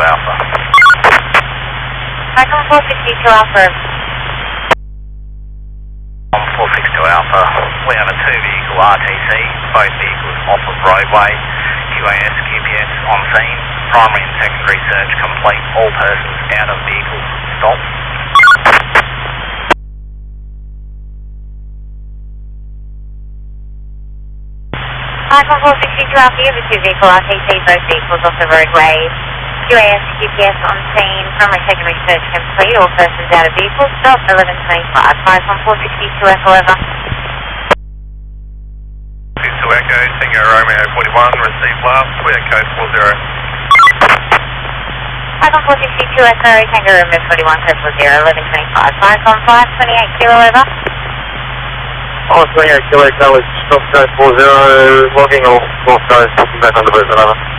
Alpha. Icon 462 Alpha. 462 Alpha, we have a 2-vehicle RTC, both vehicles off of roadway, QAS, QPS on scene, primary and secondary search complete, all persons out of vehicles, stop. Icon 462 Alpha, you have a 2-vehicle RTC, both vehicles off the roadway, QAS, QPS on scene, primary secondary search complete, all persons out of vehicles, stop 1125, Icon 462 Echo over. 62 Echo, Tango Romeo 41, receive last, clear code 40. Icon 462 Echo, Tango Romeo 41, code 40, 1125, Icon 528 Kilo over. Oh, 28 Kilo Echo, stop code 40, logging all code, back on the bridge, over.